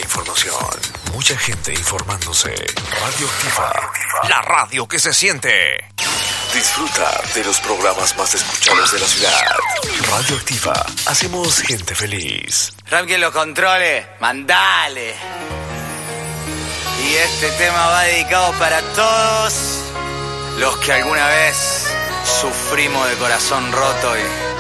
información. Mucha gente informándose. Radioactiva. La radio que se siente. Disfruta de los programas más escuchados de la ciudad. Radioactiva. Hacemos gente feliz. Ramquen los controles. Mandale. Y este tema va dedicado para todos los que alguna vez sufrimos de corazón roto y